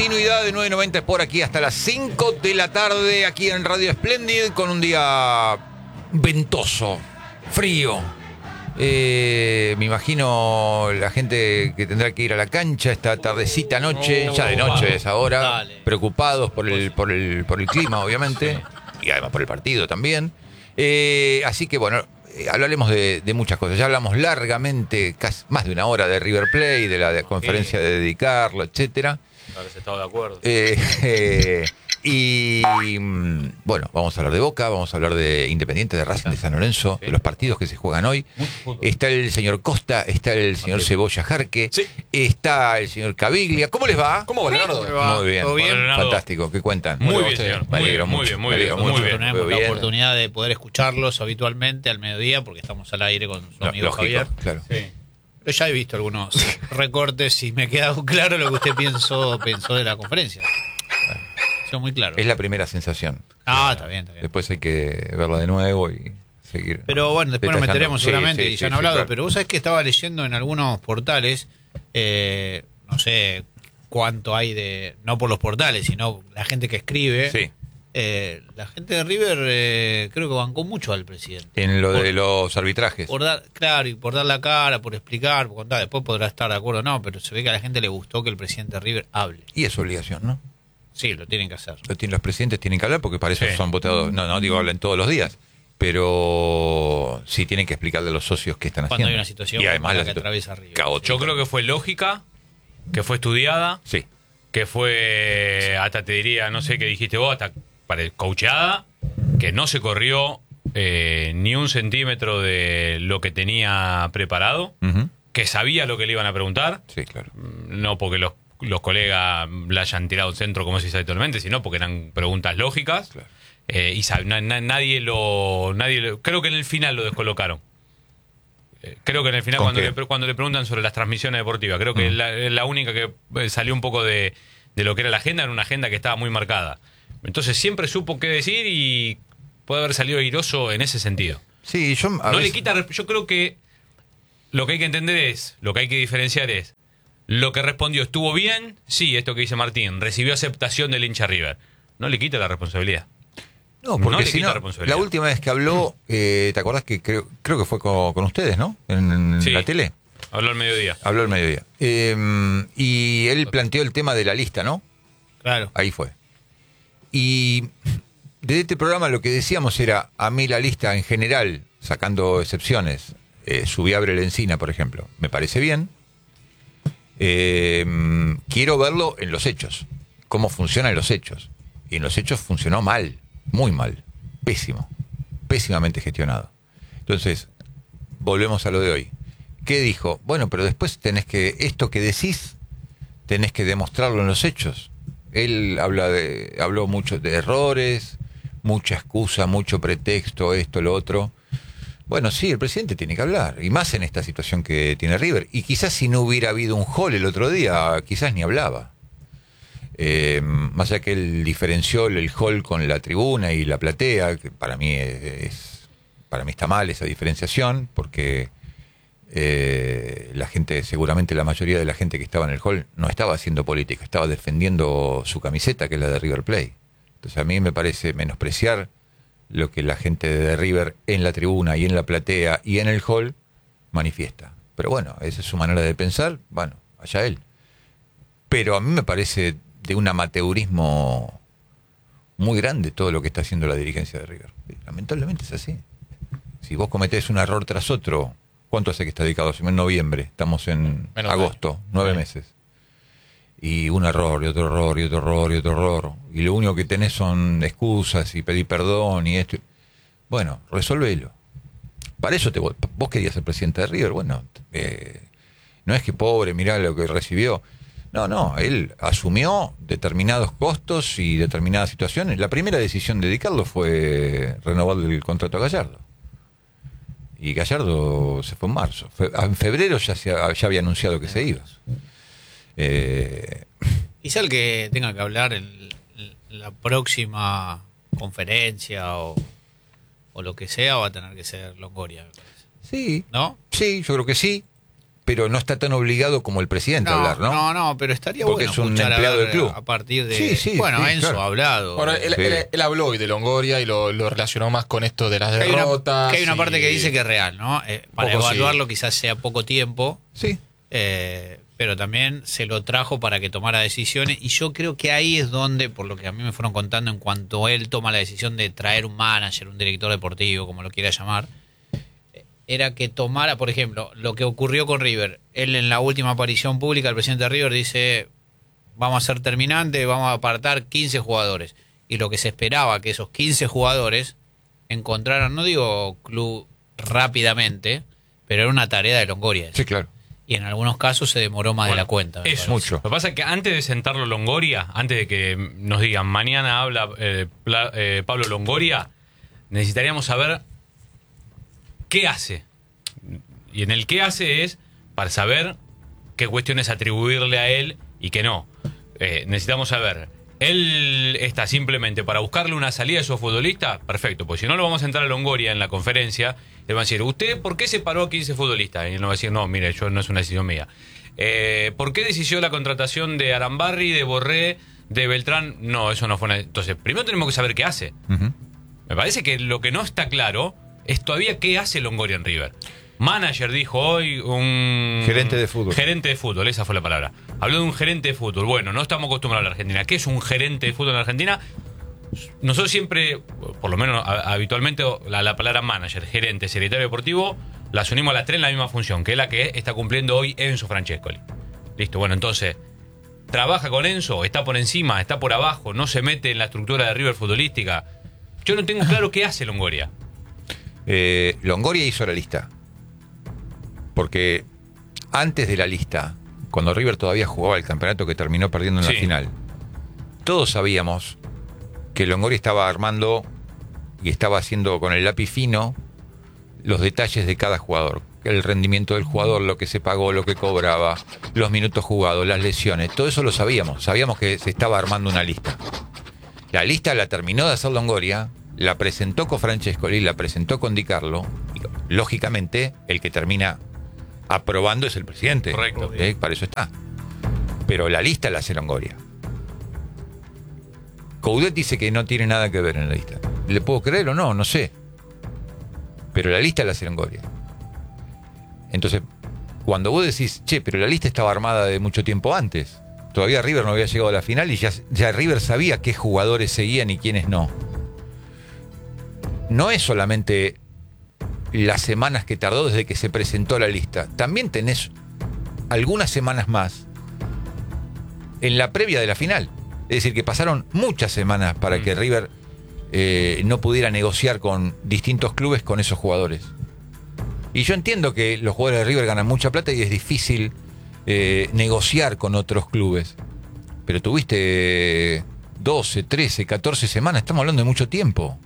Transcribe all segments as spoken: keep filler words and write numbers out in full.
continuidad de nueve noventa por aquí hasta las cinco de la tarde, aquí en Radio Splendid, con un día ventoso, frío. Eh, me imagino la gente que tendrá que ir a la cancha esta tardecita noche, no, ya de noche vale. es ahora, Dale. preocupados por el, por el, por el clima, obviamente, y además por el partido también. Eh, así que bueno, eh, hablaremos de, de muchas cosas. Ya hablamos largamente, casi más de una hora de River Plate, de la de conferencia de dedicarlo, etcétera. Parece estado de acuerdo. Eh, eh, y mm, bueno, vamos a hablar de Boca, vamos a hablar de Independiente, de Racing, de San Lorenzo, de los partidos que se juegan hoy. Está el señor Costa, está el señor Cebolla Jarque, Sí. está el señor Caviglia. ¿Cómo les va? ¿Cómo va, Leonardo? ¿Cómo va? Muy bien, ¿Todo bien? Leonardo. fantástico. ¿Qué cuentan? Muy Bueno, bien, ustedes, señor. me Muy alegro bien, muy mucho, bien, muy me bien, alegro muy mucho. bien. Veo Tenemos la bien. oportunidad de poder escucharlos habitualmente al mediodía porque estamos al aire con su No, amigo lógico, Javier. claro. Sí. Pero ya he visto algunos recortes y me ha quedado claro lo que usted pensó, pensó de la conferencia. Ha sido muy claro. Es la primera sensación. Ah, está bien, está bien. Después hay que verla de nuevo y seguir. Pero bueno, después nos detallando. meteremos Sí, seguramente sí, y sí, ya han sí, hablado. claro. Pero vos sabés que estaba leyendo en algunos portales, eh, no sé cuánto hay de, no por los portales, sino la gente que escribe. Sí. Eh, la gente de River eh, creo que bancó mucho al presidente. En lo de Por- los arbitrajes. Por dar, claro, y por dar la cara, por explicar, por contar, después podrá estar de acuerdo o no, pero se ve que a la gente le gustó que el presidente de River hable. Y es obligación, ¿no? Sí, lo tienen que hacer. Lo tienen- Los presidentes tienen que hablar porque para eso Sí. son votados. No, no digo hablan todos los días. Pero sí tienen que explicarle a los socios qué están Cuando haciendo. hay una situación y además como la la que situ- atraviesa River. caótica. Yo creo que fue lógica, que fue estudiada, Sí. que fue, hasta te diría, no sé qué dijiste vos, hasta para coacheada, que no se corrió eh, ni un centímetro de lo que tenía preparado, Ujú. que sabía lo que le iban a preguntar, Sí, claro. no porque los, los colegas le hayan tirado un centro como se dice habitualmente, sino porque eran preguntas lógicas. Claro. Eh, y sabe, na- na- nadie lo nadie lo- creo que en el final lo descolocaron. Eh, creo que en el final ¿Con cuando qué? le, pre- cuando le preguntan sobre las transmisiones deportivas, creo que Mm. la, la única que eh, salió un poco de, de lo que era la agenda, era una agenda que estaba muy marcada. Entonces siempre supo qué decir y puede haber salido airoso en ese sentido. Sí, yo. a No veces- le quita, resp- yo creo que lo que hay que entender es, lo que hay que diferenciar es, lo que respondió estuvo bien, sí, esto que dice Martín, recibió aceptación del hincha River. No le quita la responsabilidad. No, no porque le si quita no, responsabilidad. la última vez que habló, eh, ¿te acordás que creo, creo que fue con, con ustedes, ¿no? En, en Sí. la tele. Habló al mediodía. Habló al mediodía. Eh, y él planteó el tema de la lista, ¿no? Claro. Ahí fue. Y de este programa lo que decíamos era, a mí la lista en general, sacando excepciones, eh, Subiabre Encina, por ejemplo, me parece bien. Eh, quiero verlo en los hechos, cómo funcionan los hechos. Y en los hechos funcionó mal, muy mal, pésimo, pésimamente gestionado. Entonces, volvemos a lo de hoy. ¿Qué dijo? Bueno, pero después tenés que, esto que decís, tenés que demostrarlo en los hechos. Él habla de, habló mucho de errores, mucha excusa, mucho pretexto, esto, lo otro. Bueno, sí, el presidente tiene que hablar, y más en esta situación que tiene River. Y quizás si no hubiera habido un hall el otro día, quizás ni hablaba. Eh, más allá que él diferenció el hall con la tribuna y la platea, que para mí es, es- para mí está mal esa diferenciación, porque eh, la gente, seguramente la mayoría de la gente que estaba en el hall no estaba haciendo política, estaba defendiendo su camiseta, que es la de River Plate. Entonces a mí me parece menospreciar lo que la gente de River en la tribuna y en la platea y en el hall manifiesta. Pero bueno, esa es su manera de pensar, bueno, allá él. Pero a mí me parece de un amateurismo muy grande todo lo que está haciendo la dirigencia de River. Lamentablemente es así. Si vos cometés un error tras otro, ¿cuánto hace que está dedicado? En noviembre, estamos en Menos agosto, nueve Sí. meses. Y un error, y otro error, y otro error, y otro error. Y lo único que tenés son excusas y pedir perdón y esto. Bueno, resolvelo. Para eso te vos vos querías ser presidente de River. Bueno, eh, no es que pobre, mirá lo que recibió. No, no, él asumió determinados costos y determinadas situaciones. La primera decisión de dedicarlo fue renovar el contrato a Gallardo. Y Gallardo se fue en marzo. Fe- En febrero ya, se, ha- ya había anunciado que se iba. Eh, Quizá el que tenga que hablar en la próxima conferencia o, o lo que sea va a tener que ser Longoria, me parece. sí, ¿No? sí, yo creo que sí. pero no está tan obligado como el presidente a hablar, ¿no? No, no, pero estaría Porque bueno es un escuchar a empleado ver del club. a partir de... Sí, sí, bueno, sí, Enzo claro. ha hablado. Bueno, él, Sí. él- él habló hoy de Longoria y lo, lo relacionó más con esto de las que hay una, derrotas. que hay una parte y- que dice que es real, ¿no? Eh, para Poco evaluarlo sí. quizás sea poco tiempo, Sí. eh, pero también se lo trajo para que tomara decisiones y yo creo que ahí es donde, por lo que a mí me fueron contando, en cuanto él toma la decisión de traer un manager, un director deportivo, como lo quiera llamar, era que tomara, por ejemplo, lo que ocurrió con River. Él en la última aparición pública, el presidente de River dice, vamos a ser terminantes, vamos a apartar quince jugadores. Y lo que se esperaba que esos quince jugadores encontraran, no digo club rápidamente, pero era una tarea de Longoria. Sí, claro. Y en algunos casos se demoró más Bueno, de la cuenta. me Eso. parece. Mucho. Lo que pasa es que antes de sentarlo Longoria, antes de que nos digan mañana habla eh, Pla- eh, Pablo Longoria, necesitaríamos saber qué hace. Y en el qué hace es para saber qué cuestiones atribuirle a él y qué no. Eh, necesitamos saber, él está simplemente para buscarle una salida a esos futbolistas, perfecto, pues si no lo vamos a entrar a Longoria en la conferencia, le van a decir, ¿usted por qué separó a quince futbolistas? Y él nos va a decir, no, mire, yo no es una decisión mía. Eh, ¿Por qué decidió la contratación de Arambarri, de Borré, de Beltrán? No, eso no fue una... Entonces, primero tenemos que saber qué hace. Ujú. Me parece que lo que no está claro es todavía qué hace Longoria en River. Manager dijo hoy un... Gerente de fútbol. Gerente de fútbol, esa fue la palabra. Habló de un gerente de fútbol. Bueno, no estamos acostumbrados a la Argentina. ¿Qué es un gerente de fútbol en la Argentina? Nosotros siempre, por lo menos a- habitualmente, la, la palabra manager, gerente, secretario deportivo, las unimos a las tres en la misma función, que es la que está cumpliendo hoy Enzo Francescoli. Listo, bueno, entonces, trabaja con Enzo, está por encima, está por abajo, no se mete en la estructura de River futbolística. Yo no tengo claro qué hace Longoria. Eh, Longoria hizo la lista. Porque antes de la lista, cuando River todavía jugaba el campeonato que terminó perdiendo en Sí. la final, todos sabíamos que Longoria estaba armando y estaba haciendo con el lápiz fino los detalles de cada jugador. El rendimiento del jugador, lo que se pagó, lo que cobraba, los minutos jugados, las lesiones. Todo eso lo sabíamos. Sabíamos que se estaba armando una lista. La lista la terminó de hacer Longoria, la presentó con Francescoli, la presentó con Di Carlo. Y, lógicamente, el que termina aprobando es el presidente. Correcto. ¿Eh? Para eso está. Pero la lista la hace Longoria. Coudet dice que no tiene nada que ver en la lista. ¿Le puedo creer o no? No sé. Pero la lista la hace Longoria. Entonces, cuando vos decís, che, pero la lista estaba armada de mucho tiempo antes. Todavía River no había llegado a la final y ya, ya River sabía qué jugadores seguían y quiénes no. No es solamente las semanas que tardó desde que se presentó la lista. También tenés algunas semanas más en la previa de la final. Es decir, que pasaron muchas semanas para que River eh, no pudiera negociar con distintos clubes con esos jugadores. Y yo entiendo que los jugadores de River ganan mucha plata y es difícil eh, negociar con otros clubes. Pero tuviste doce, trece, catorce semanas, estamos hablando de mucho tiempo.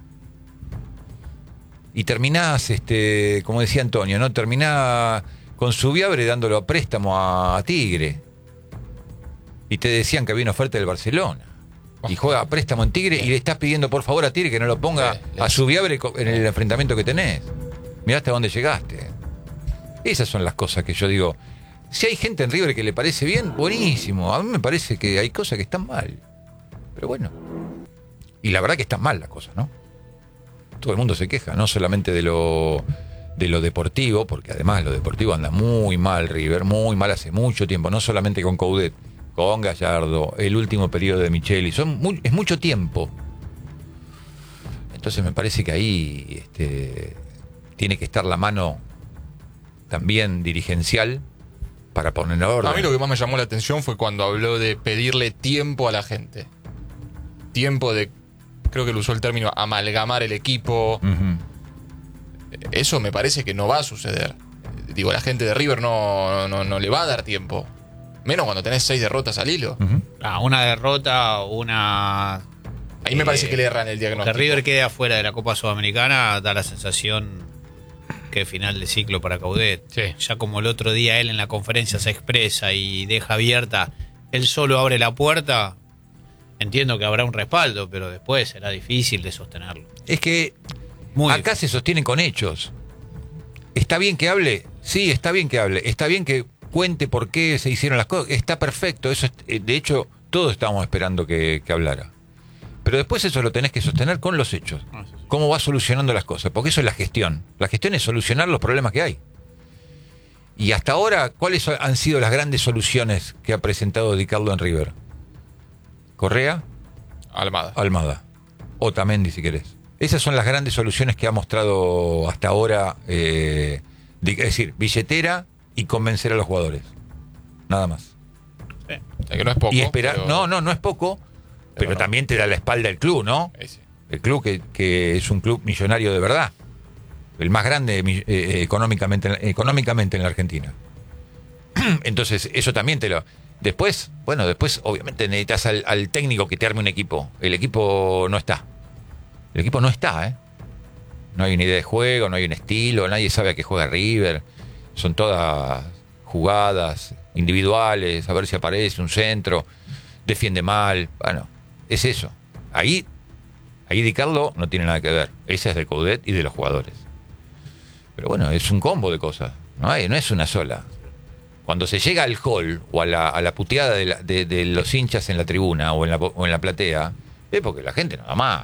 Y terminás, este, como decía Antonio, ¿no? Terminás con Subiabre dándolo a préstamo a, a Tigre. Y te decían que había una oferta del Barcelona. Y juega a préstamo en Tigre y le estás pidiendo por favor a Tigre que no lo ponga Sí, a sí. Subiabre co- en el enfrentamiento que tenés. Mirá hasta dónde llegaste. Esas son las cosas que yo digo. Si hay gente en River que le parece bien, buenísimo. A mí me parece que hay cosas que están mal. Pero bueno. Y la verdad que están mal las cosas, ¿no? Todo el mundo se queja, no solamente de lo de lo deportivo, porque además lo deportivo anda muy mal River, muy mal hace mucho tiempo, no solamente con Coudet, con Gallardo, el último periodo de Micheli, son muy- es mucho tiempo. Entonces me parece que ahí este, tiene que estar la mano también dirigencial para poner en orden. A mí lo que más me llamó la atención fue cuando habló de pedirle tiempo a la gente. Tiempo de, creo que él usó el término, amalgamar el equipo. Ujú. Eso me parece que no va a suceder. Digo, la gente de River no, no, no le va a dar tiempo. Menos cuando tenés seis derrotas al hilo. Ujú. Ah, una derrota, una... Ahí me Eh, parece que le erran el Que diagnóstico. River quede afuera de la Copa Sudamericana da la sensación que es final de ciclo para Coudet. Sí. Ya como el otro día él en la conferencia se expresa y deja abierta, él solo abre la puerta, entiendo que habrá un respaldo, pero después será difícil de sostenerlo. Es que Muy acá se sostienen con hechos. ¿Está bien que hable? Sí, está bien que hable, está bien que cuente por qué se hicieron las cosas, está perfecto, eso es, de hecho todos estábamos esperando que, que hablara. Pero después eso lo tenés que sostener con los hechos, cómo va solucionando las cosas, porque eso es la gestión. La gestión es solucionar los problemas que hay. Y hasta ahora, ¿cuáles han sido las grandes soluciones que ha presentado Di Carlo en River? Correa, Almada. Almada, Otamendi si querés. Esas son las grandes soluciones que ha mostrado hasta ahora, eh, es decir, billetera y convencer a los jugadores. Nada más. Sí. O sea, que no es poco. Y esperar, pero... no, no, no es poco, pero, pero no. También te da la espalda el club, ¿no? Sí, sí. El club que, que es un club millonario de verdad. El más grande eh, económicamente, económicamente en la Argentina. Entonces, eso también te lo... Después, bueno, después obviamente necesitas al, al técnico que te arme un equipo. El equipo no está. El equipo no está, ¿eh? No hay una idea de juego, no hay un estilo, nadie sabe a qué juega River. Son todas jugadas individuales, a ver si aparece un centro, defiende mal. Bueno, es eso. Ahí, ahí Di Carlo no tiene nada que ver. Esa es de Coudet y de los jugadores. Pero bueno, es un combo de cosas. No hay, no es una sola. Cuando se llega al hall o a la, a la puteada de, la, de, de los hinchas en la tribuna o en la, o en la platea, es porque la gente no da más.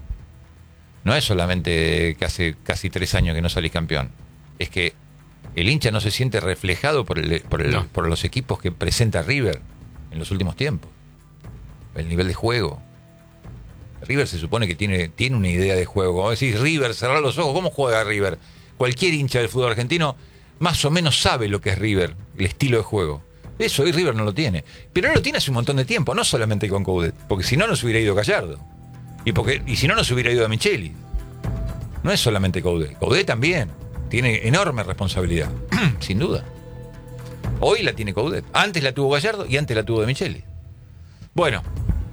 No es solamente que hace casi tres años que no salís campeón. Es que el hincha no se siente reflejado por, el, por, el, no. por los equipos que presenta River en los últimos tiempos. El nivel de juego. River se supone que tiene, tiene una idea de juego. Como decís, River, cerrar los ojos, ¿cómo juega River? Cualquier hincha del fútbol argentino más o menos sabe lo que es River, el estilo de juego. Eso hoy River no lo tiene. Pero no lo tiene hace un montón de tiempo, no solamente con Coudet. Porque si no, no se hubiera ido Gallardo. Y, porque, y si no, no se hubiera ido a Micheli. No es solamente Coudet. Coudet también tiene enorme responsabilidad, sin duda. Hoy la tiene Coudet. Antes la tuvo Gallardo y antes la tuvo de Micheli. Bueno.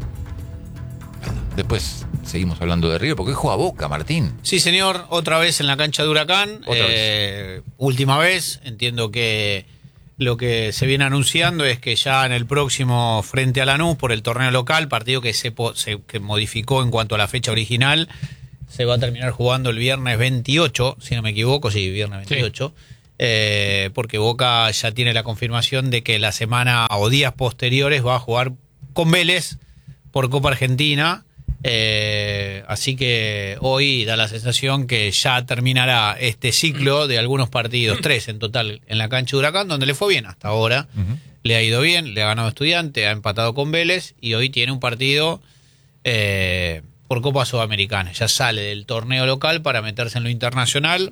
Después seguimos hablando de River, porque hoy juega Boca, Martín. Sí, señor, otra vez en la cancha de Huracán. Otra eh, vez. Última vez. Entiendo que lo que se viene anunciando es que ya en el próximo frente a Lanús por el torneo local, partido que se, se que modificó en cuanto a la fecha original, se va a terminar jugando el viernes veintiocho, si no me equivoco, sí, viernes veintiocho. Sí. Eh, porque Boca ya tiene la confirmación de que la semana o días posteriores va a jugar con Vélez por Copa Argentina. Eh, así que hoy da la sensación que ya terminará este ciclo de algunos partidos, tres en total en la cancha de Huracán, donde le fue bien hasta ahora. Uh-huh. Le ha ido bien, le ha ganado Estudiante, ha empatado con Vélez y hoy tiene un partido eh, por Copa Sudamericana. Ya sale del torneo local para meterse en lo internacional.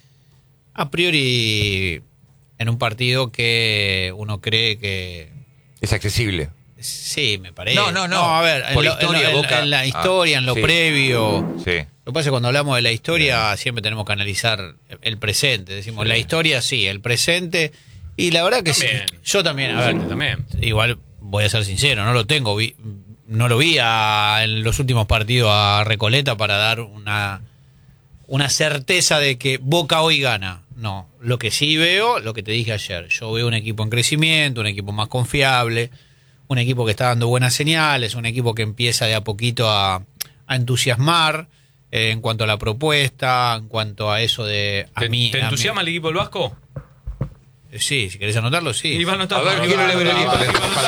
A priori en un partido que uno cree que es accesible. Sí, me parece. No, no, no. no a ver, en, Por lo, historia, en, Boca... en la historia, ah, en lo sí. previo. Sí. Lo que pasa es que cuando hablamos de la historia siempre tenemos que analizar el presente. Decimos, sí. La historia sí, el presente. Y la verdad que también. sí. Yo también, a ver, también. Igual voy a ser sincero, no lo tengo. Vi, no lo vi a, en los últimos partidos a Recoleta para dar una, una certeza de que Boca hoy gana. No, lo que sí veo, lo que te dije ayer. Yo veo un equipo en crecimiento, un equipo más confiable. Un equipo que está dando buenas señales, un equipo que empieza de a poquito a, a entusiasmar eh, en cuanto a la propuesta, en cuanto a eso de... A ¿Te, mí, ¿te a entusiasma mí. el equipo del Vasco? Sí, si querés anotarlo, sí. Y va a anotar. A ver, quiero leer el equipo.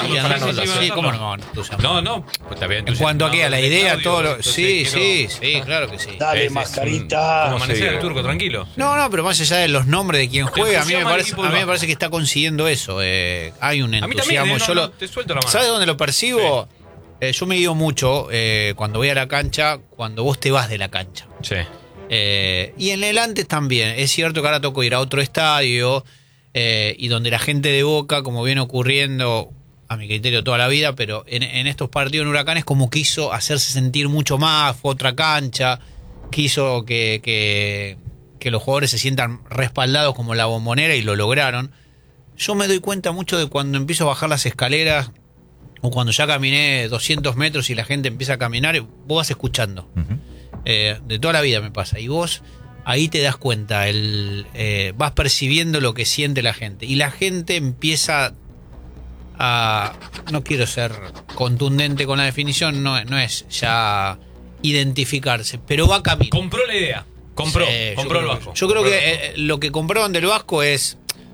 Sí, ¿cómo no? No, no. Pues también, en cuanto a qué, a la idea, todo lo... Sí, sí, sí, claro que sí. Dale, mascarita. Como amanecer el turco, tranquilo. No, no, pero más allá de los nombres de quien juega, a mí me parece, a mí me parece que está consiguiendo eso. Eh, hay un entusiasmo. A mí también, eh, no, yo no, lo, te suelto la mano. ¿Sabes dónde lo percibo? Sí. Eh, yo me guío mucho eh, cuando voy a la cancha, cuando vos te vas de la cancha. Sí. Eh, y en el antes también. Es cierto que ahora tocó ir a otro estadio eh, y donde la gente de Boca, como viene ocurriendo a mi criterio toda la vida, pero en, en estos partidos en Huracán es como quiso hacerse sentir mucho más, fue otra cancha, quiso que, que, que los jugadores se sientan respaldados como la Bombonera y lo lograron. Yo me doy cuenta mucho de cuando empiezo a bajar las escaleras o cuando ya caminé doscientos metros y la gente empieza a caminar, vos vas escuchando. Uh-huh. Eh, de toda la vida me pasa. Y vos ahí te das cuenta, el, eh, vas percibiendo lo que siente la gente. Y la gente empieza a... No quiero ser contundente con la definición, no, no es ya identificarse, pero va camino. Compró la idea. Compró, sí, compró el Vasco. Yo creo que eh, lo que compraron del Vasco es...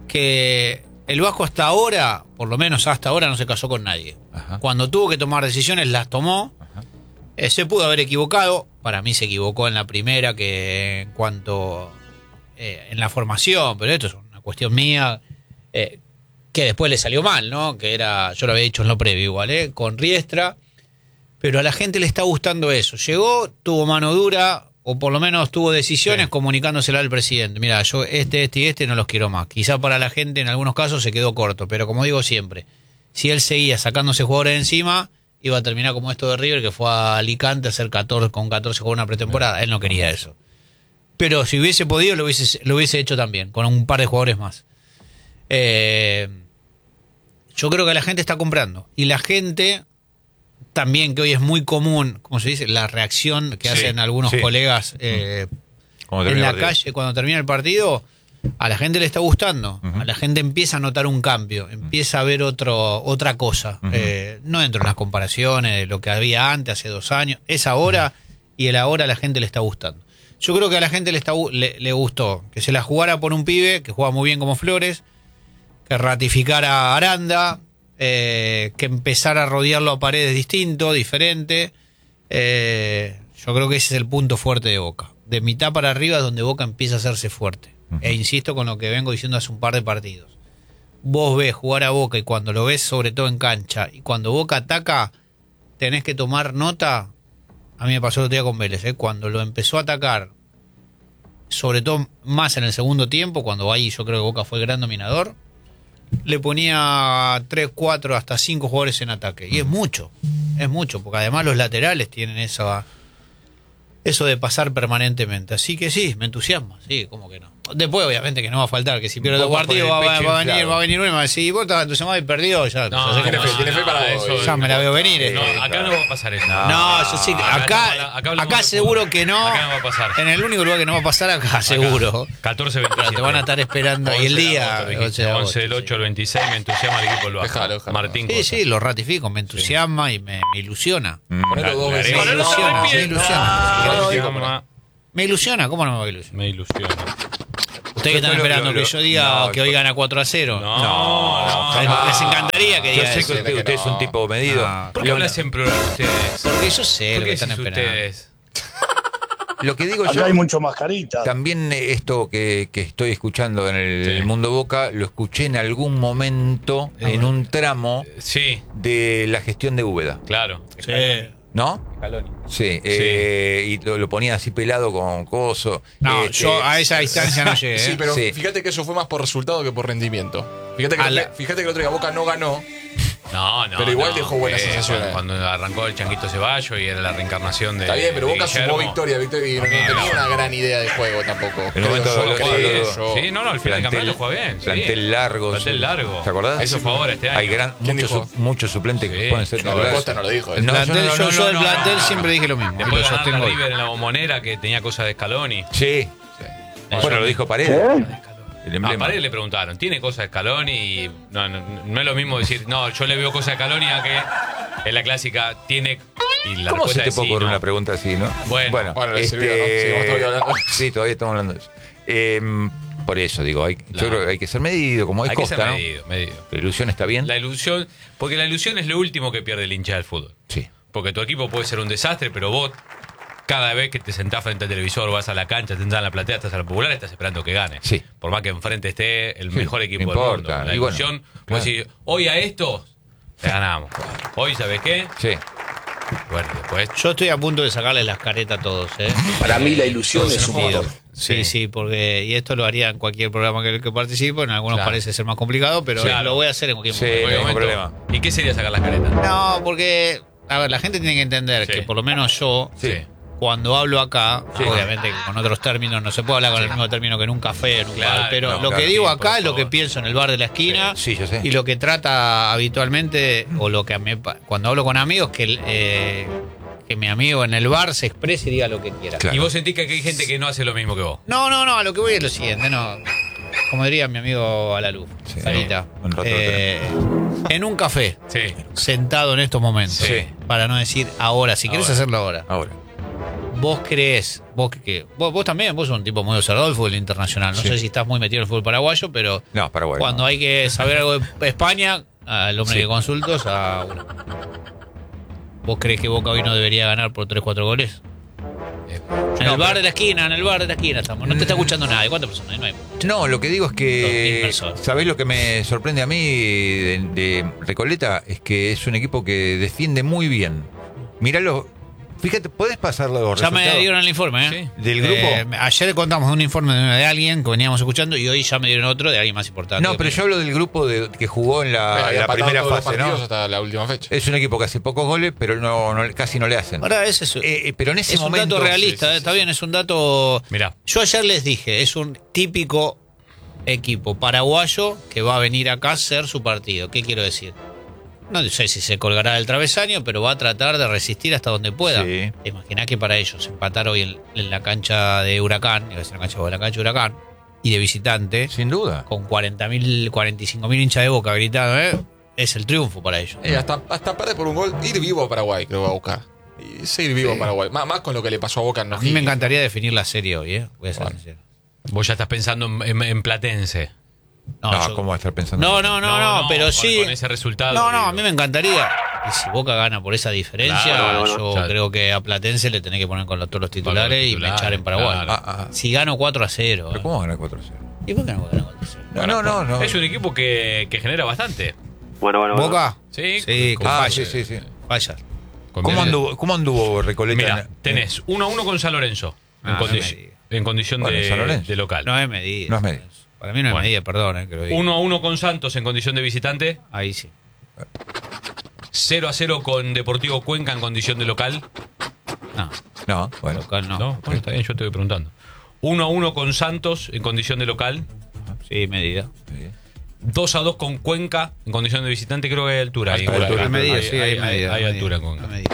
que el Vasco hasta ahora, por lo menos hasta ahora, no se casó con nadie. Ajá. Cuando tuvo que tomar decisiones, las tomó. Eh, se pudo haber equivocado. Para mí se equivocó en la primera, que en cuanto eh, en la formación, pero esto es una cuestión mía, eh, que después le salió mal, ¿no? Que era, yo lo había dicho en lo previo igual, ¿eh? Con Riestra, pero a la gente le está gustando eso. Llegó, tuvo mano dura, o por lo menos tuvo decisiones Sí. comunicándosela al presidente. Mira, yo este, este y este no los quiero más. Quizá para la gente en algunos casos se quedó corto, pero como digo siempre, si él seguía sacándose jugadores de encima, iba a terminar como esto de River, que fue a Alicante a hacer catorce, con catorce jugadores una pretemporada. Él no quería eso. Pero si hubiese podido, lo hubiese, lo hubiese hecho también, con un par de jugadores más. Eh, yo creo que la gente está comprando. Y la gente también, que hoy es muy común, como se dice, la reacción que Sí, hacen algunos sí. colegas eh, Cuando en termina la el partido. calle cuando termina el partido, a la gente le está gustando. Ujú. A la gente empieza a notar un cambio, empieza a ver otro, otra cosa. Ujú. Eh, no entro en las comparaciones de lo que había antes, hace dos años. Es ahora, y el ahora a la gente le está gustando. Yo creo que a la gente le, está, gu- le, le gustó que se la jugara por un pibe que juega muy bien como Flores, que ratificara a Aranda, eh, que empezara a rodearlo a Paredes distinto, diferente. Eh, yo creo que ese es el punto fuerte de Boca. De mitad para arriba es donde Boca empieza a hacerse fuerte. Ujú. E insisto con lo que vengo diciendo hace un par de partidos. Vos ves jugar a Boca y cuando lo ves sobre todo en cancha y cuando Boca ataca, tenés que tomar nota. A mí me pasó el otro día con Vélez, ¿eh? Cuando lo empezó a atacar, sobre todo más en el segundo tiempo, cuando ahí yo creo que Boca fue el gran dominador, le ponía tres, cuatro, hasta cinco jugadores en ataque. Y es mucho, es mucho, porque además los laterales tienen esa, eso de pasar permanentemente. Así que sí, me entusiasma, sí, como que no. Después, obviamente, que no va a faltar, que si pierde Vos dos vas con partidos el va, va- pecho va a venir, inflado. va a venir uno y me va a decir, vos estabas entusiasmado y perdió, ya, No, ya sé que tiene no- fe, tiene fe para eso. ya me la veo venir. eh. No, acá no va a pasar eso. No, yo sí, Acá acá, no, acá acá, hablamos de seguro fútbol. que no. Acá no va a pasar. En el único lugar que no va a pasar acá, seguro. catorce Pero veintisiete. te van a estar esperando ahí el día. once de agosto, once del ocho al veintiséis me entusiasma el equipo del Vasco. Déjalo, déjalo. Martín Sí, Cosa. sí, lo ratifico, me entusiasma y me, me ilusiona. Mm. Ponelo dos La- veces. la- Me no, no, ilusiona, no, me no, ilusiona. Me no, no, ilusiona. Me ilusiona, ¿cómo no me va a ilusionar? Me ilusiona. Ustedes que están Yo lo- esperando lo- que lo- yo diga no, que hoy gana cuatro a cero. No, no, Les- no. Les encantaría que Yo diga sé que eso. usted, que usted es no. un tipo medido. Ah, ¿Por qué hablas en plural ustedes? Porque yo sé ¿Por lo que qué están decís esperando. ustedes? Lo que digo Acá yo, hay mucho mascarita. también esto que, que estoy escuchando en el, Sí. el Mundo Boca, lo escuché en algún momento, en un tramo Sí, de la gestión de Úbeda, claro. Sí. ¿no? Sí, eh, y lo, lo ponía así pelado con coso. No, Este, yo a esa distancia no llegué. Sí, ¿eh? pero Sí. fíjate que eso fue más por resultado que por rendimiento. Fíjate que, A el la- otro- fíjate que el otro día Boca no ganó. No, no. Pero igual no, dejó buenas eh, sensaciones. Cuando, cuando arrancó el Changuito Ceballos y era la reencarnación de. Está bien, pero de Boca Guillermo. sumó victoria, victoria y no, no tenía una gran idea de juego tampoco. el Creo momento yo, lo- creo lo- yo. Sí, no, no, al final del campeonato juega bien. sí. Plantel largo. Plantel sí. largo. ¿Te acordás? Eso fue ahora este año. Hay gran, ¿Quién muchos, dijo? su- muchos suplentes que Sí. pueden ser No, titulares. Costa no lo dijo. eso. No, Plantel, yo no, yo, no, yo no, del no, plantel no. siempre dije lo mismo. Después Lo de ganar sostengo a hoy. River en la bombonera que tenía cosas de Scaloni. Sí. Bueno, lo dijo Paredes. ¿Eh? El A emblema. Paredes le preguntaron, ¿tiene cosas de Scaloni? Y no, no, no es lo mismo decir, no, yo le veo cosas de Scaloni a que es la clásica, tiene. Y la ¿Cómo se respuesta te es puede sí, ocurrir no. una pregunta así, no? Bueno. Bueno, le sirvió, ¿no? Sigamos todavía hablando. Sí, todavía estamos hablando de eso. Eh, por eso, digo, hay, yo Claro. creo que hay que ser medido, como es Hay que Costa, ser ¿no? medido, medido. La ilusión está bien. La ilusión, porque la ilusión es lo último que pierde el hincha del fútbol. Sí. Porque tu equipo puede ser un desastre, pero vos, cada vez que te sentás frente al televisor, vas a la cancha, te sentás en la platea, estás a la popular, estás esperando que gane. Sí. Por más que enfrente esté el Sí, mejor equipo no del importa. mundo. La Y bueno, ilusión, claro. vos decís, hoy a esto le ganamos. Hoy, ¿sabes qué? Sí. Bueno, después. Yo estoy a punto de sacarle las caretas a todos. ¿eh? Para mí la ilusión Todos es un sentido. motor. Sí, Sí. sí, porque. Y esto lo haría en cualquier programa que, que participo. En algunos Claro. parece ser más complicado, pero Claro. lo voy a hacer en cualquier Sí. momento. en cualquier ningún momento. problema. ¿Y qué sería sacar las caretas? No, porque. A ver, la gente tiene que entender Sí. que por lo menos yo, Sí. cuando hablo acá, Sí. obviamente que con otros términos, no se puede hablar con el mismo término que en un café, en un Claro, bar, pero no, lo claro, que digo sí, acá por es lo que favor. pienso en el bar de la esquina. Sí, yo sé. Y lo que trata habitualmente, o lo que a mí, cuando hablo con amigos, que, eh, que mi amigo en el bar se exprese y diga lo que quiera. Claro. Y vos sentís que aquí hay gente que no hace lo mismo que vos. No, no, no, a lo que voy es lo siguiente, no. Como diría mi amigo Alaluz, Sí. Sarita, Un rato eh, en un café, Sí. sentado en estos momentos, Sí. para no decir ahora, si querés Ahora. hacerlo ahora, Ahora. vos creés, vos que vos, vos también, vos sos un tipo muy observador del fútbol internacional. No Sí. sé si estás muy metido en el fútbol paraguayo, pero No, Paraguay. cuando no. hay que saber algo de España, al hombre Sí. que consultos, a uno. ¿Vos crees que Boca hoy no debería ganar por tres cuatro goles? En No, el bar pero- de la esquina, en el bar de la esquina estamos. No te está escuchando nadie. ¿Cuántas personas? No hay. No, lo que digo es Dos mil que, personas. ¿sabés lo que me sorprende a mí de, de Recoleta? Es que es un equipo que defiende muy bien. Míralo, fíjate, ¿podés pasar los Ya me resultados dieron el informe, ¿eh? del grupo? Eh, ayer contamos un informe de, de alguien que veníamos escuchando y hoy ya me dieron otro de alguien más importante. No, pero yo hablo del grupo de, que jugó en la, Bueno, había la empatado primera todos los fase, partidos ¿no? hasta la última fecha. Es un equipo que hace pocos goles, pero no, no- casi no le hacen. Ahora, ese es, Eh, eh, pero en ese es momento... un dato realista, Sí, sí, eh, sí, está sí. bien, es un dato... Mirá. Yo ayer les dije, es un típico equipo paraguayo que va a venir acá a hacer su partido. ¿Qué quiero decir? No sé si se colgará del travesaño, pero va a tratar de resistir hasta donde pueda. Sí. Imaginá que para ellos empatar hoy en, en la cancha de Huracán, iba a decir la cancha, la cancha de Huracán, y de visitante, Sin duda. con cuarenta mil, cuarenta y cinco mil hinchas de Boca gritando, ¿eh? Es el triunfo para ellos. Eh, hasta, hasta perder por un gol, ir vivo a Paraguay, creo que va a buscar. Y seguir vivo Sí. a Paraguay. Más, más con lo que le pasó a Boca en A mí me encantaría definir la serie hoy, ¿eh? Voy a ser Bueno. sincero. Vos ya estás pensando en, en- en Platense. No, No, yo- ¿cómo va a estar pensando? no, no, no, no, pero con- sí. Con ese resultado. No, no, digo. a mí me encantaría. Y si Boca gana por esa diferencia, Claro, yo no, no. creo que a Platense le tenés que poner con los- todos los titulares, y titulares, me echar en Paraguay. claro. Ah, ah. Si gano cuatro a cero. ¿Pero cómo va a ganar cuatro cero? ¿Y por qué no gana cuatro a cero? No, no, no. no. Es un equipo que, que genera bastante. Bueno, bueno, bueno. ¿Boca? Sí, Sí, con- con Ah, falla. sí, sí, sí. Falla. con- ¿Cómo anduvo, cómo anduvo Recoleta? Mira, en- tenés uno a uno con San Lorenzo. En, Ah, no condi- me digas. en condición Bueno, de, San Lorenzo. de local. No es medida. No es medida. Para mí no es Bueno. medida, perdón, eh, que lo diga. uno a uno con Santos en condición de visitante. Ahí sí. cero a cero con Deportivo Cuenca en condición de local. No, No, bueno. local no. No, bueno, está bien, yo te voy preguntando. uno a uno con Santos en condición de local. Sí, medida. Sí. dos a dos con Cuenca en condición de visitante. Creo que hay altura. ahí. Altura, Hay medida, Hay- sí, hay- hay medida. hay hay altura en medida, Cuenca. hay medida.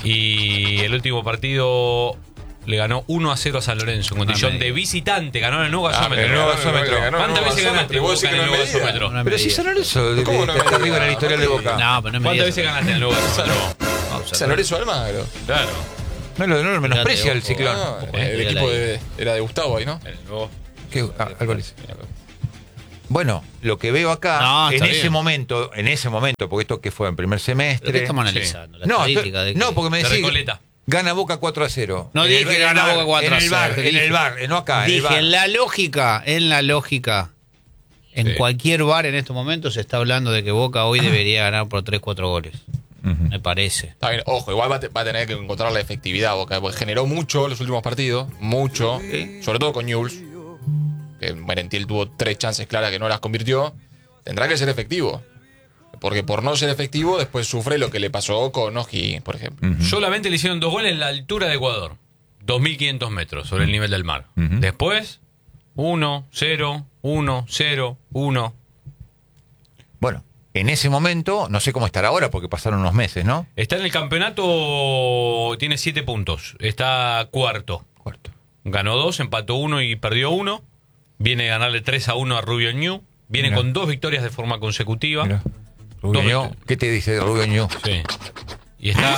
Y el último partido le ganó uno a cero a San Lorenzo en condición medida. de visitante. Ganó en el nuevo Ah, gasómetro. el nuevo gasómetro. ¿Cuántas veces ganaste ¿Vos Boca decís en que el no nuevo es medida? gasómetro? No es Pero si medida. San Lorenzo ¿Cómo no es está medida? arriba en el historial de Boca. No, pero no es medida. ¿Cuántas veces ganaste en el nuevo gasómetro? No, San Lorenzo Almagro. Claro. No lo, no lo menosprecia el ojo. ciclón. Ah, Eh, el equipo de, era de Gustavo ahí, ¿no? El nuevo. ¿Qué? Ah, Álvarez. Bueno, lo que veo acá, No, en está ese bien. momento, en ese momento, porque esto que fue en primer ¿Pero semestre. qué estamos Sí. analizando? La No, estadística de que- no, porque me De decís, Recoleta. gana Boca cuatro a cero. No En dije el- que en el gana bar, Boca cuatro a En el bar, cero, en dije. el bar, eh, no acá, en el Dije, bar. en la lógica, en la lógica, en Sí. cualquier bar en estos momentos se está hablando de que Boca hoy debería ganar por tres cuatro goles. Ujú. Me parece. Está bien, ojo, igual va a, te- va a tener que encontrar la efectividad, Boca, porque generó mucho los últimos partidos, mucho, sobre todo con Newell's, que Merentiel tuvo tres chances claras que no las convirtió. Tendrá que ser efectivo, porque por no ser efectivo después sufre lo que le pasó con O'Higgins, por ejemplo. Ujú. Solamente le hicieron dos goles en la altura de Ecuador. dos mil quinientos metros sobre el nivel del mar. Ujú. Después, uno, cero, uno, cero, uno. Bueno, en ese momento, no sé cómo estará ahora porque pasaron unos meses, ¿no? Está en el campeonato, tiene siete puntos. Está cuarto. Cuarto. Ganó dos, empató uno y perdió uno. Viene a ganarle tres a uno a Rubio Ñu. Viene Mirá. con dos victorias de forma consecutiva. Mira. Rubio Dos Ñu, veces. ¿qué te dice Rubio Ñu? Sí. Y está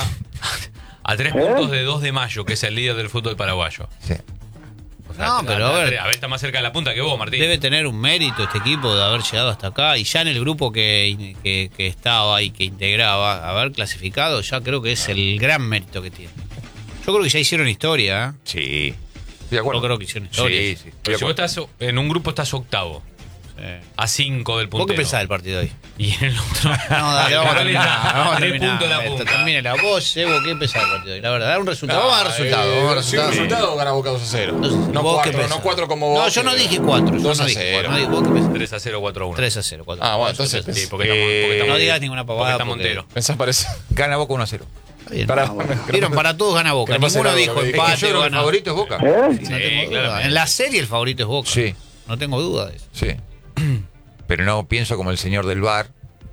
a tres puntos de dos de mayo, que es el líder del fútbol paraguayo. Sí. O sea, No, pero a ver. A ver, está más cerca de la punta que vos, Martín. Debe tener un mérito este equipo de haber llegado hasta acá y ya en el grupo que, que, que estaba y que integraba, haber clasificado, ya creo que es el gran mérito que tiene. Yo creo que ya hicieron historia, ¿eh? Sí. Estoy de acuerdo. Yo creo que hicieron historia. Sí, sí. estoy de Pero si vos acuerdo. estás en un grupo, estás octavo. Sí. A cinco del ¿Vos puntero. qué pensás del partido de hoy? Y en el otro. No, dale, vamos a Dale, terminar. está Vamos a tres terminar. puntos la Esto, punta. termine la voz, Evo, ¿qué pensás del partido de hoy? La verdad, da un resultado. vamos a dar Ah, resultado. eh, vamos a dar si un resultado. resultado gana Boca dos a cero. Entonces, No ¿vos qué cuatro, pensás? no cuatro como vos. No, yo no que- dije cuatro. Yo dos no a dije cero. cuatro. No, digo, ¿vos qué pensás? tres a cero, cuatro a uno. tres a cero. cuatro. Ah, bueno, Yo entonces pensé- Sí, porque estamos, Eh, porque estamos- No digas ninguna porque pavada. está porque- Montero. Pensás parece. Gana Boca uno a cero. Está bien. Pará, Vieron, para todos gana Boca. que no pase Ninguno nada, dijo lo que dije. Es que empate yo creo o que el gana. favorito es Boca. No Sí, tengo duda. claramente. En la serie el favorito es Boca. Sí. No tengo duda de eso. Sí. Pero no pienso como el señor del bar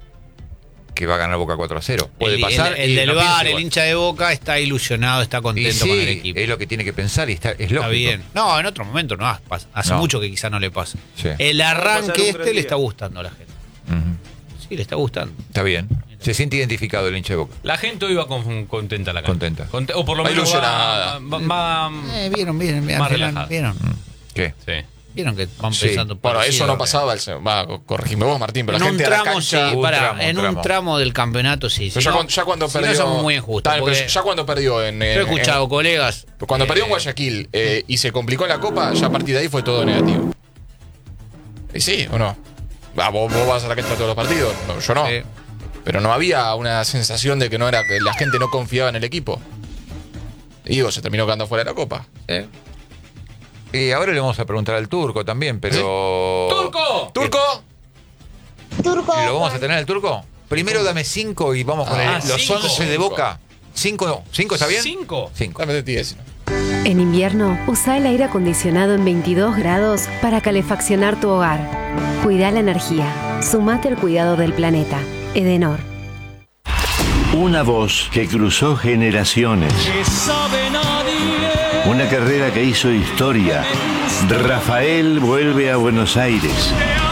que va a ganar Boca cuatro a cero. Puede el, pasar. el- el y del no pienso bar, el igual. hincha de Boca, está ilusionado, está Y contento sí, con el equipo. es lo que tiene que pensar y está, es lógico. Está bien. No, en otro momento no. Hace hace No. mucho que quizás no le pasa. Sí. El pasar un arranque gran este le día. está gustando a la gente. Ujú. Sí, le está gustando. Está bien. Está Se siente identificado el hincha de Boca. La gente hoy va con- contenta a la cancha. Contenta. Conte- o por lo Va menos va, ilusionada. va- va- Eh, vieron, vieron, Más al final, relajado. vieron, ¿Qué? sí. vieron que van Sí. pensando. Bueno, parecido. eso no pasaba. el se- Va, corregime vos, Martín, pero En la un gente a la tramo, sí, cancha. Un pará, tramo, un en un tramo. tramo del campeonato, sí. Pero Si ya, no- cuando, ya cuando si perdió. no somos muy injustos. Está bien, pero porque ya cuando perdió en. yo he en- escuchado en- colegas. cuando perdió en eh, Guayaquil eh, y se complicó en la Copa, ya a partir de ahí fue todo negativo. ¿Y sí o no? Ah, ¿vos, vos vas a la cancha todos los partidos? No, yo no. Sí. Pero no había una sensación de que no era que la gente no confiaba en el equipo. Y digo, se terminó quedando fuera de la Copa. eh, Y ahora le vamos a preguntar al Turco también, pero... ¡Turco! ¡Turco! ¿Lo vamos a tener al Turco? Primero dame cinco y vamos con Ah, el- los cinco. once de Boca. ¿Cinco? ¿Cinco está bien? ¿Cinco? Cinco. Dame de diez. En invierno, usa el aire acondicionado en veintidós grados para calefaccionar tu hogar. Cuida la energía. Sumate al cuidado del planeta. Edenor. Una voz que cruzó generaciones. Una carrera que hizo historia. Rafael vuelve a Buenos Aires.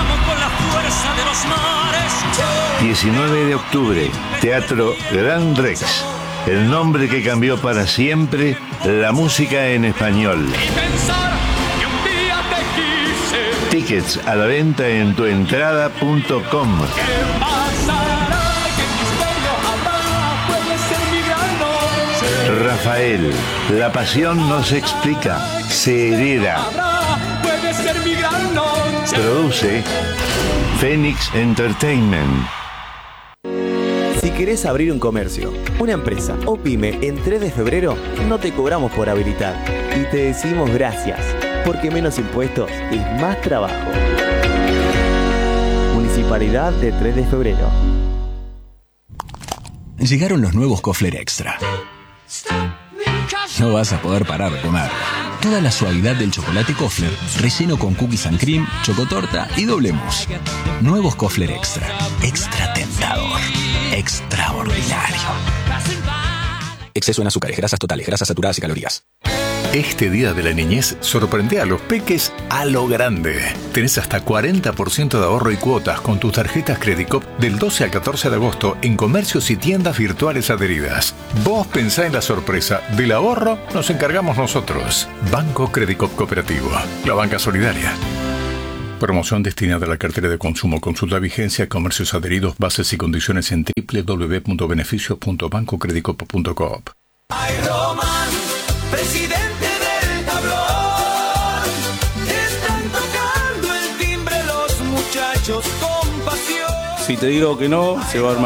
diecinueve de octubre, Teatro Gran Rex. El nombre que cambió para siempre la música en español. Tickets a la venta en tuentrada punto com. Rafael, la pasión no se explica, se hereda. Produce Phoenix Entertainment. Si querés abrir un comercio, una empresa o pyme en tres de febrero, no te cobramos por habilitar y te decimos gracias, porque menos impuestos es más trabajo. Municipalidad de tres de febrero. Llegaron los nuevos Kofler Extra. No vas a poder parar de comer. Toda la suavidad del chocolate Kofler, relleno con cookies and cream, chocotorta y doble mousse. Nuevos Kofler Extra. Extra tentador. Extraordinario. Exceso en azúcares, grasas totales, grasas saturadas y calorías. Este día de la niñez sorprende a los peques a lo grande. Tenés hasta cuarenta por ciento de ahorro y cuotas con tus tarjetas Credicop del doce al catorce de agosto en comercios y tiendas virtuales adheridas. Vos pensá en la sorpresa. Del ahorro nos encargamos nosotros. Banco Credicop Cooperativo. La banca solidaria. Promoción destinada a la cartera de consumo. Consulta vigencia, comercios adheridos, bases y condiciones en doble u doble u doble u punto beneficios punto banco credicop punto coop. Presidente del tablón, están tocando el timbre los muchachos con pasión. Si te digo que no, se va a armar.